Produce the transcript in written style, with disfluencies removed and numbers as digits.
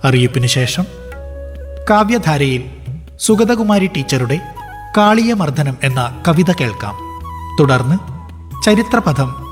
അറിയിപ്പിന് ശേഷം കാവ്യധാരയിൽ സുഗതകുമാരി ടീച്ചറുടെ കാളിയമർദ്ദനം എന്ന കവിത കേൾക്കാം. തുടർന്ന് ചരിത്രപഥം